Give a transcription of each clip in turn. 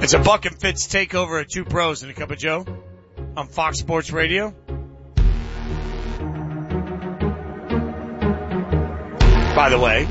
It's a Buck and Fitz takeover at Two Pros and a Cup of Joe on Fox Sports Radio. By the way,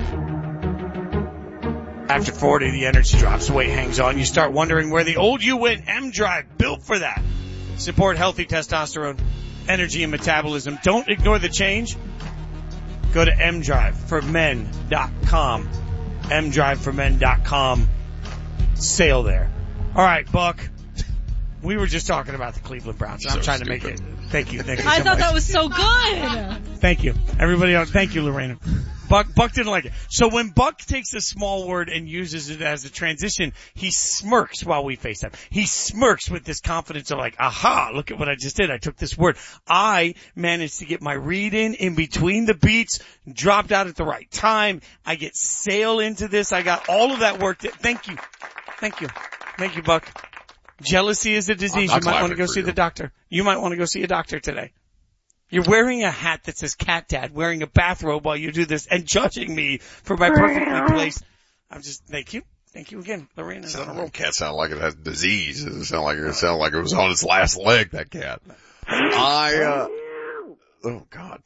after 40, the energy drops, the weight hangs on. You start wondering where the old you went. M-Drive, built for that. Support healthy testosterone, energy, and metabolism. Don't ignore the change. Go to mdriveformen.com. mdriveformen.com. Sale there. All right, Buck. We were just talking about the Cleveland Browns. I'm trying to make it. Thank you. Thank you. I thought that was so good. Thank you. Everybody else. Thank you, Lorena. Buck didn't like it. So when Buck takes a small word and uses it as a transition, he smirks while we FaceTime. He smirks with this confidence of like, aha, look at what I just did. I took this word. I managed to get my read in between the beats, dropped out at the right time. I get sail into this. I got all of that work. Thank you. Thank you. Thank you, Buck. Jealousy is a disease. You might want to go see the doctor. You might want to go see a doctor today. You're wearing a hat that says Cat Dad, wearing a bathrobe while you do this, and judging me for my perfectly placed. Thank you. Thank you again, Lorena. It doesn't cat sound like it has disease. It sound like it was on its last leg, that cat. Oh God.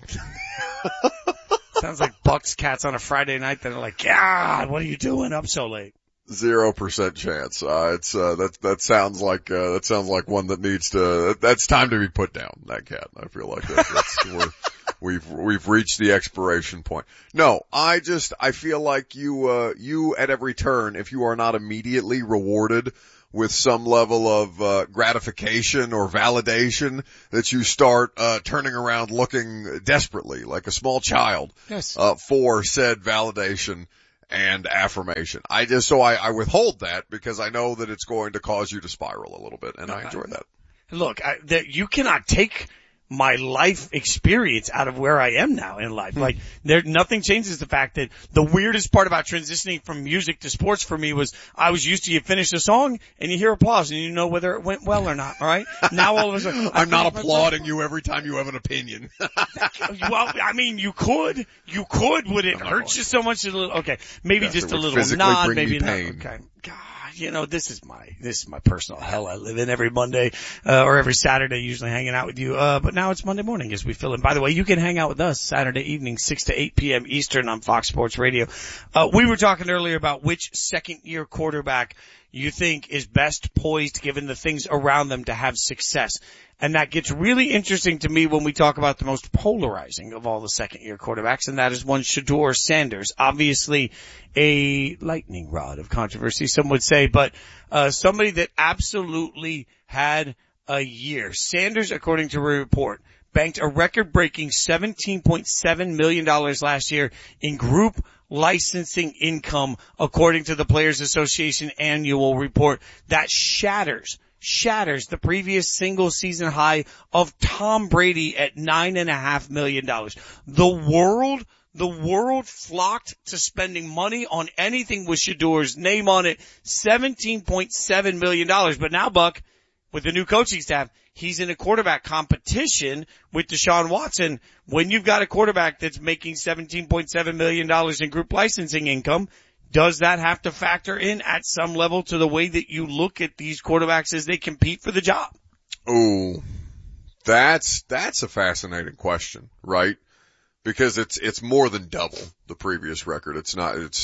Sounds like Buck's cats on a Friday night that are like, God, what are you doing up so late? 0% chance. That sounds like one that needs to, that's time to be put down, that cat. I feel like we've reached the expiration point. No, I feel like you at every turn, if you are not immediately rewarded with some level of, gratification or validation, that you start, turning around looking desperately like a small child. Yes. For said validation and affirmation. I withhold that because I know that it's going to cause you to spiral a little bit, and I enjoy that. Look, you cannot take my life experience out of where I am now in life. Like, nothing changes the fact that the weirdest part about transitioning from music to sports for me was I was used to you finish a song and you hear applause and you know whether it went well or not, alright? Now all of a sudden, I'm not applauding you every time you have an opinion. Well, I mean, you could. Would it hurt you so much? Okay. Maybe just a little nod, maybe not. Okay. God. This is my personal hell I live in every Monday, or every Saturday, usually hanging out with you. But now it's Monday morning as we fill in. By the way, you can hang out with us Saturday evening, 6 to 8 p.m. Eastern on Fox Sports Radio. We were talking earlier about which second year quarterback you think is best poised given the things around them to have success. And that gets really interesting to me when we talk about the most polarizing of all the second-year quarterbacks, and that is one Shedeur Sanders. Obviously a lightning rod of controversy, some would say, but somebody that absolutely had a year. Sanders, according to a report, banked a record-breaking $17.7 million last year in group licensing income, according to the Players Association annual report. That shatters the previous single season high of Tom Brady at $9.5 million. The world flocked to spending money on anything with Shedeur's name on it, $17.7 million. But now, Buck, with the new coaching staff, he's in a quarterback competition with Deshaun Watson. When you've got a quarterback that's making $17.7 million in group licensing income, does that have to factor in at some level to the way that you look at these quarterbacks as they compete for the job? Oh, that's a fascinating question, right? Because it's more than double the previous record. It's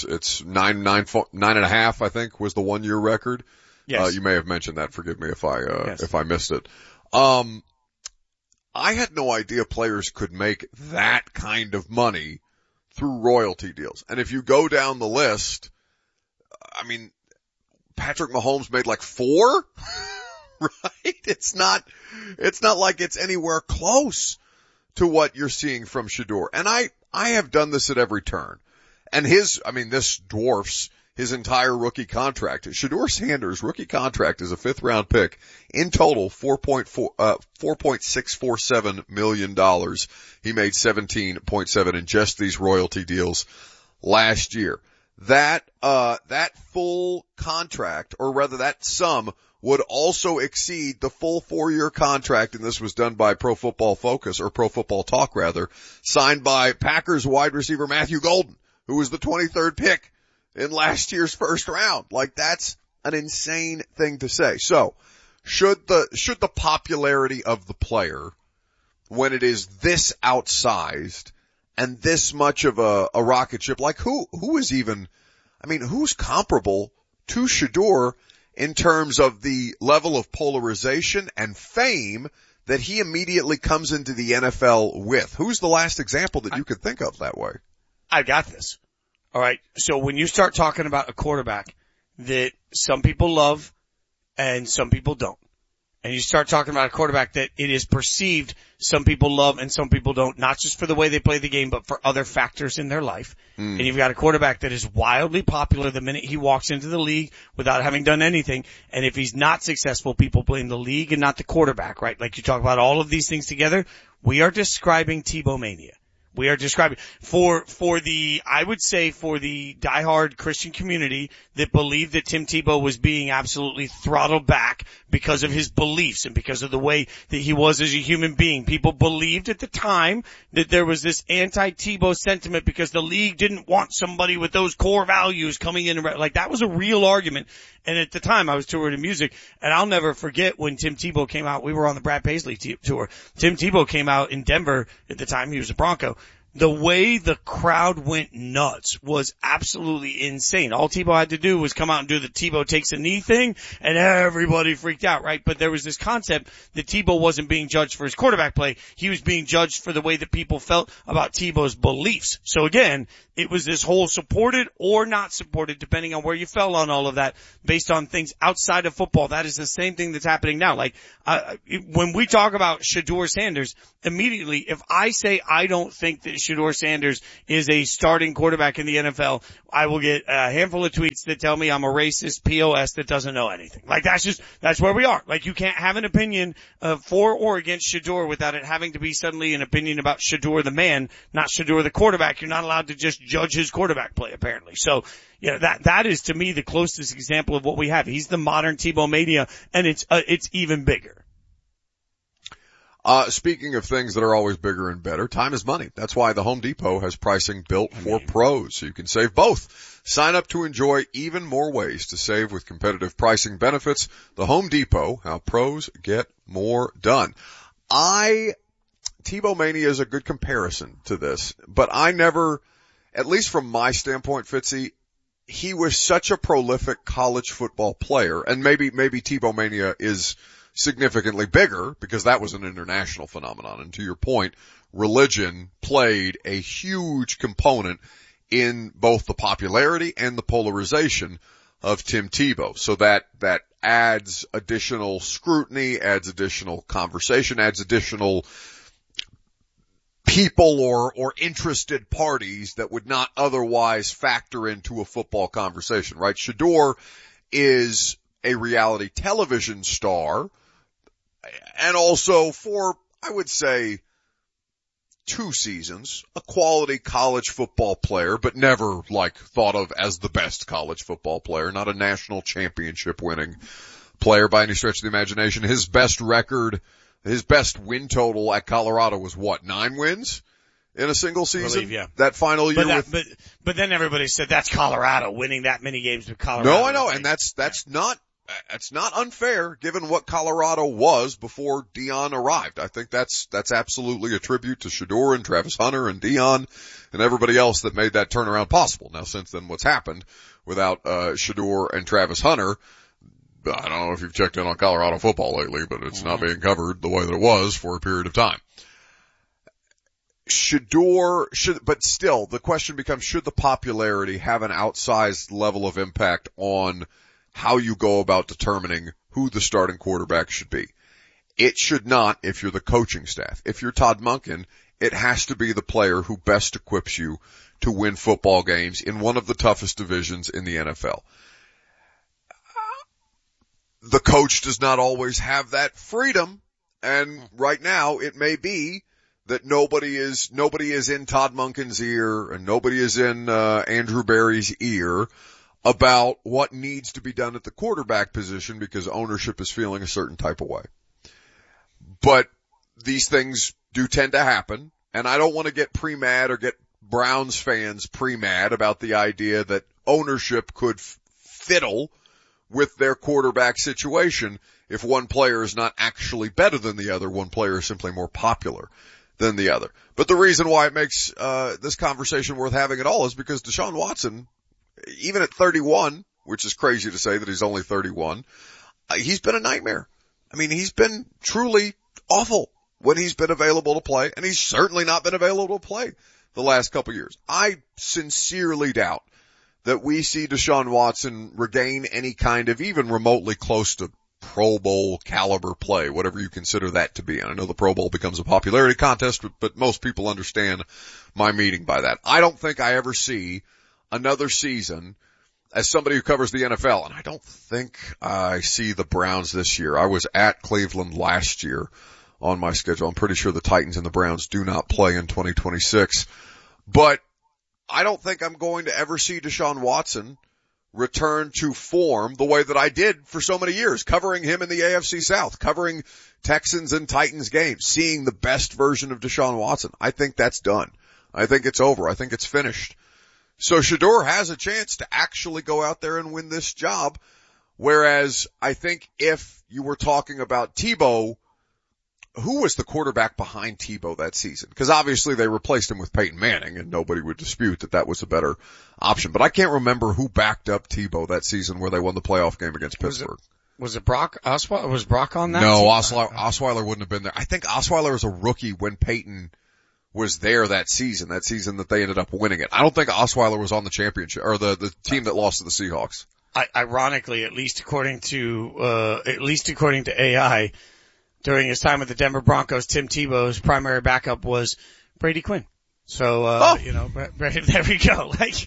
9.5, I think, was the 1 year record. Yes. You may have mentioned that. Forgive me if I missed it. I had no idea players could make that kind of money through royalty deals. And if you go down the list, I mean, Patrick Mahomes made like 4, right? It's not like it's anywhere close to what you're seeing from Shedeur. And I have done this at every turn. And this dwarfs his entire rookie contract. Shedeur Sanders' rookie contract is a 5th round pick. In total, $4.647 million. He made 17.7 in just these royalty deals last year. That full contract, or rather that sum, would also exceed the full 4-year contract, and this was done by Pro Football Focus, or Pro Football Talk rather, signed by Packers wide receiver Matthew Golden, who was the 23rd pick in last year's first round. Like, that's an insane thing to say. So, should the popularity of the player, when it is this outsized and this much of a rocket ship, like who is even, I mean, who's comparable to Shedeur in terms of the level of polarization and fame that he immediately comes into the NFL with? Who's the last example that you could think of that way? I got this. All right. So when you start talking about a quarterback that some people love and some people don't, and you start talking about a quarterback that it is perceived some people love and some people don't, not just for the way they play the game, but for other factors in their life. And you've got a quarterback that is wildly popular the minute he walks into the league without having done anything. And if he's not successful, people blame the league and not the quarterback, right? Like you talk about all of these things together. We are describing Tebow mania. We are describing for the diehard Christian community that believed that Tim Tebow was being absolutely throttled back because of his beliefs and because of the way that he was as a human being. People believed at the time that there was this anti-Tebow sentiment because the league didn't want somebody with those core values coming in. Like that was a real argument. And at the time I was touring in music, and I'll never forget when Tim Tebow came out. We were on the Brad Paisley tour. Tim Tebow came out in Denver at the time. He was a Bronco. The way the crowd went nuts was absolutely insane. All Tebow had to do was come out and do the Tebow takes a knee thing, and everybody freaked out, right? But there was this concept that Tebow wasn't being judged for his quarterback play. He was being judged for the way that people felt about Tebow's beliefs. So again, it was this whole supported or not supported, depending on where you fell on all of that, based on things outside of football. That is the same thing that's happening now. Like, when we talk about Shedeur Sanders, immediately, if I say I don't think that Shedeur Sanders is a starting quarterback in the NFL, I will get a handful of tweets that tell me I'm a racist POS that doesn't know anything. Like, that's where we are. Like, you can't have an opinion for or against Shedeur without it having to be suddenly an opinion about Shedeur the man, not Shedeur the quarterback. You're not allowed to just judge his quarterback play, apparently. So, you know, that is to me the closest example of what we have. He's the modern Tebow mania, and it's even bigger. Speaking of things that are always bigger and better, time is money. That's why the Home Depot has pricing built for pros, so you can save both. Sign up to enjoy even more ways to save with competitive pricing benefits. The Home Depot, how pros get more done. Tebow mania is a good comparison to this, but I never, at least from my standpoint, Fitzy, he was such a prolific college football player, and maybe Tebow mania is significantly bigger because that was an international phenomenon. And to your point, religion played a huge component in both the popularity and the polarization of Tim Tebow. So that adds additional scrutiny, adds additional conversation, adds additional people or interested parties that would not otherwise factor into a football conversation, right? Shedeur is a reality television star, and also for, I would say, 2 seasons, a quality college football player, but never like thought of as the best college football player, not a national championship winning player by any stretch of the imagination. His best record, his best win total at Colorado was what, 9 wins in a single season? I believe, yeah. That final year but then everybody said that's Colorado, winning that many games with Colorado. No, I know, and that's not unfair given what Colorado was before Deion arrived. I think that's absolutely a tribute to Shedeur and Travis Hunter and Deion and everybody else that made that turnaround possible. Now, since then, what's happened without Shedeur and Travis Hunter? I don't know if you've checked in on Colorado football lately, but it's not being covered the way that it was for a period of time. But still, the question becomes, should the popularity have an outsized level of impact on how you go about determining who the starting quarterback should be? It should not if you're the coaching staff. If you're Todd Monken, it has to be the player who best equips you to win football games in one of the toughest divisions in the NFL. The coach does not always have that freedom, and right now it may be that nobody is in Todd Monken's ear and nobody is in Andrew Berry's ear about what needs to be done at the quarterback position because ownership is feeling a certain type of way. But these things do tend to happen, and I don't want to get pre-mad or get Browns fans pre-mad about the idea that ownership could fiddle with their quarterback situation if one player is not actually better than the other, one player is simply more popular than the other. But the reason why it makes this conversation worth having at all is because Deshaun Watson, even at 31, which is crazy to say that he's only 31, he's been a nightmare. I mean, he's been truly awful when he's been available to play, and he's certainly not been available to play the last couple years. I sincerely doubt that we see Deshaun Watson regain any kind of even remotely close to Pro Bowl caliber play, whatever you consider that to be. And I know the Pro Bowl becomes a popularity contest, but most people understand my meaning by that. I don't think I ever see another season as somebody who covers the NFL, and I don't think I see the Browns this year. I was at Cleveland last year on my schedule. I'm pretty sure the Titans and the Browns do not play in 2026. But I don't think I'm going to ever see Deshaun Watson return to form the way that I did for so many years, covering him in the AFC South, covering Texans and Titans games, seeing the best version of Deshaun Watson. I think that's done. I think it's over. I think it's finished. So Shedeur has a chance to actually go out there and win this job, whereas I think if you were talking about Tebow, who was the quarterback behind Tebow that season? Because obviously they replaced him with Peyton Manning, and nobody would dispute that that was a better option. But I can't remember who backed up Tebow that season where they won the playoff game against Pittsburgh. Was it Brock Osweiler? Was Brock on that? No, Osweiler wouldn't have been there. I think Osweiler was a rookie when Peyton was there that season that they ended up winning it. I don't think Osweiler was on the championship, or the team that lost to the Seahawks. Ironically, at least according to AI, during his time with the Denver Broncos, Tim Tebow's primary backup was Brady Quinn. So, there we go. Like,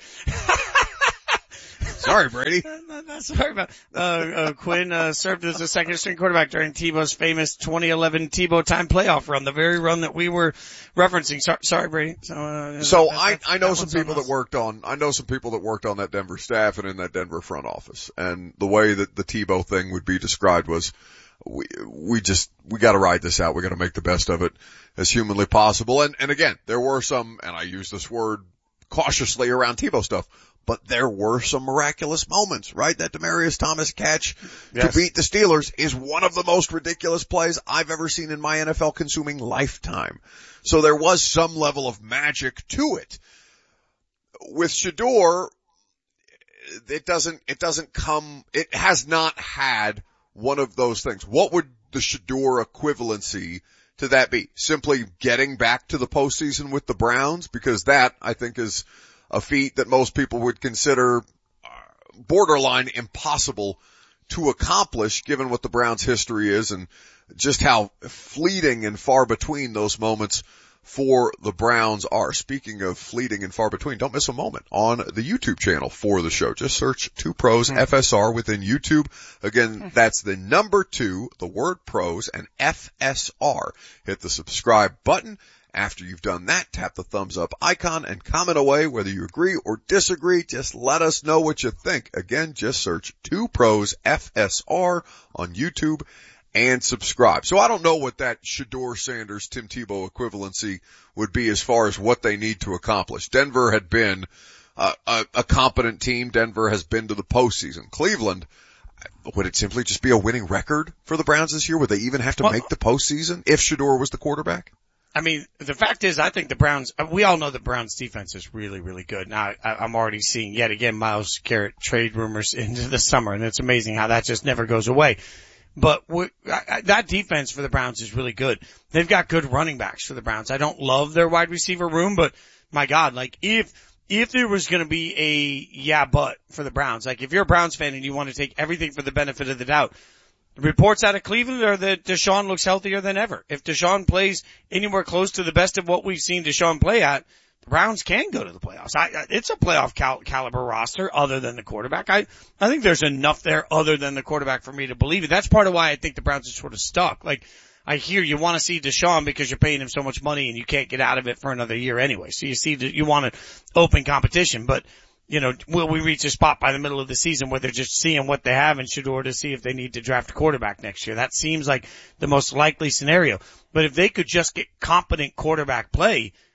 sorry, Brady. Sorry about, Quinn, served as a second string quarterback during Tebow's famous 2011 Tebow time playoff run, the very run that we were referencing. Sorry, Brady. I know some people that worked on that Denver staff and in that Denver front office. And the way that the Tebow thing would be described was, we gotta ride this out. We gotta make the best of it as humanly possible. And again, there were some, and I use this word cautiously around Tebow stuff, but there were some miraculous moments, right? That Demaryius Thomas catch to beat the Steelers is one of the most ridiculous plays I've ever seen in my NFL consuming lifetime. So there was some level of magic to it. With Shedeur, it has not had one of those things. What would the Shedeur equivalency to that be? Simply getting back to the postseason with the Browns? Because that, I think, is a feat that most people would consider borderline impossible to accomplish given what the Browns' history is and just how fleeting and far between those moments for the Browns are. Speaking of fleeting and far between, don't miss a moment on the YouTube channel for the show. Just search 2 Pros FSR within YouTube. Again, that's the number 2, the word pros, and FSR. Hit the subscribe button. After you've done that, tap the thumbs up icon and comment away whether you agree or disagree. Just let us know what you think. Again, just search 2 Pros FSR on YouTube and subscribe. So I don't know what that Shedeur Sanders, Tim Tebow equivalency would be as far as what they need to accomplish. Denver had been a competent team. Denver has been to the postseason. Cleveland, would it simply just be a winning record for the Browns this year? Would they even have to make the postseason if Shedeur was the quarterback? I mean, the fact is, I think the Browns, we all know the Browns defense is really, really good. Now, I'm already seeing yet again Myles Garrett trade rumors into the summer, and it's amazing how that just never goes away. But that defense for the Browns is really good. They've got good running backs for the Browns. I don't love their wide receiver room, but my God, like if there was going to be but for the Browns, like if you're a Browns fan and you want to take everything for the benefit of the doubt, the reports out of Cleveland are that Deshaun looks healthier than ever. If Deshaun plays anywhere close to the best of what we've seen Deshaun play at, the Browns can go to the playoffs. It's a playoff caliber roster other than the quarterback. I think there's enough there other than the quarterback for me to believe it. That's part of why I think the Browns are sort of stuck. Like, I hear you want to see Deshaun because you're paying him so much money and you can't get out of it for another year anyway. So you want an open competition, but will we reach a spot by the middle of the season where they're just seeing what they have in Shedeur to see if they need to draft a quarterback next year? That seems like the most likely scenario. But if they could just get competent quarterback play,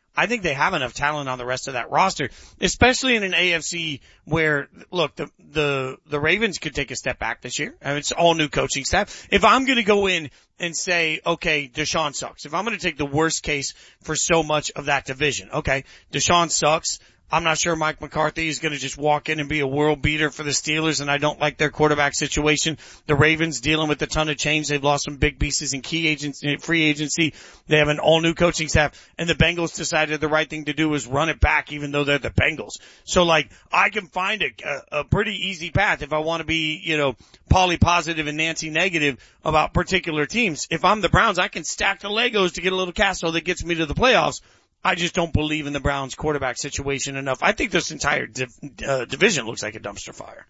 I think they have enough talent on the rest of that roster, especially in an AFC where, look, the Ravens could take a step back this year. I mean, it's all new coaching staff. If I'm going to go in and say, okay, Deshaun sucks. If I'm going to take the worst case for so much of that division, okay, Deshaun sucks. I'm not sure Mike McCarthy is going to just walk in and be a world beater for the Steelers, and I don't like their quarterback situation. The Ravens dealing with a ton of change. They've lost some big pieces in free agency. They have an all-new coaching staff, and the Bengals decided the right thing to do was run it back even though they're the Bengals. So, like, I can find a pretty easy path if I want to be, Polly positive and Nancy negative about particular teams. If I'm the Browns, I can stack the Legos to get a little castle that gets me to the playoffs. I just don't believe in the Browns quarterback situation enough. I think this entire division looks like a dumpster fire.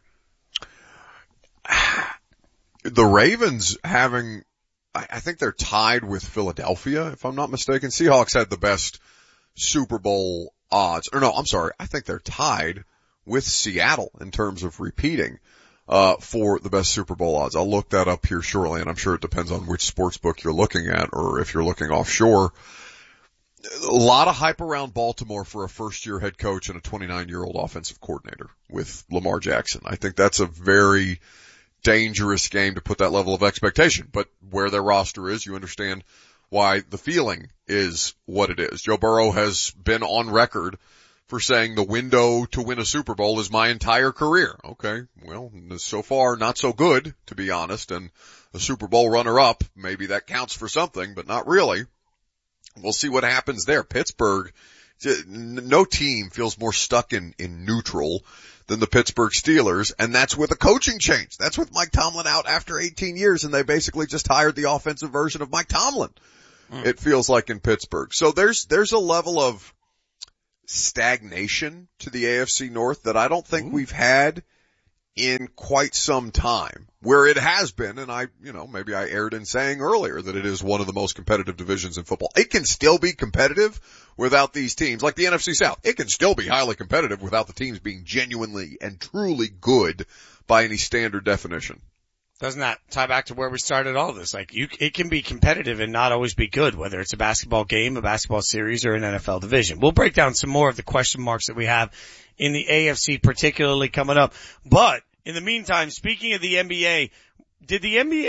The Ravens I think they're tied with Philadelphia, if I'm not mistaken. Seahawks had the best Super Bowl odds. Or no, I'm sorry. I think they're tied with Seattle in terms of repeating, for the best Super Bowl odds. I'll look that up here shortly, and I'm sure it depends on which sports book you're looking at or if you're looking offshore. A lot of hype around Baltimore for a first-year head coach and a 29-year-old offensive coordinator with Lamar Jackson. I think that's a very dangerous game to put that level of expectation. But where their roster is, you understand why the feeling is what it is. Joe Burrow has been on record for saying the window to win a Super Bowl is my entire career. Okay, well, so far not so good, to be honest. And a Super Bowl runner-up, maybe that counts for something, but not really. We'll see what happens there. Pittsburgh, no team feels more stuck in neutral than the Pittsburgh Steelers, and that's with a coaching change. That's with Mike Tomlin out after 18 years, and they basically just hired the offensive version of Mike Tomlin. It feels like in Pittsburgh. So there's a level of stagnation to the AFC North that I don't think we've had in quite some time, where it has been, and maybe I erred in saying earlier that it is one of the most competitive divisions in football. It can still be competitive without these teams, like the NFC South. It can still be highly competitive without the teams being genuinely and truly good by any standard definition. Doesn't that tie back to where we started all this? Like, it can be competitive and not always be good, whether it's a basketball game, a basketball series, or an NFL division. We'll break down some more of the question marks that we have in the AFC, particularly coming up. But in the meantime, speaking of the NBA, did the NBA